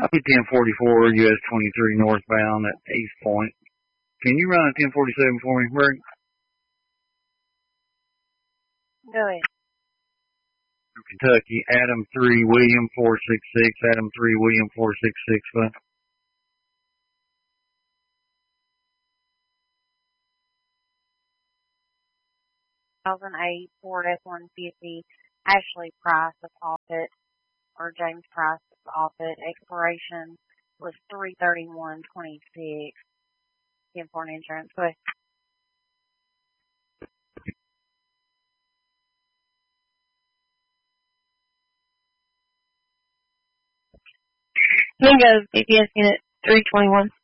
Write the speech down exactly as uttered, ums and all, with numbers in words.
I'll be ten forty-four U S twenty-three northbound at East Point. Can you run a ten forty-seven for me, Greg? Go ahead. Kentucky, Adam three, William four six six, Adam three, William four six six five. two thousand eight Ford F one fifty, Ashley Price of Offutt, or James Price of Offutt. Expiration was three thirty-one twenty-six. ten for an insurance. Go ahead. Bingo, B P S unit three twenty-one.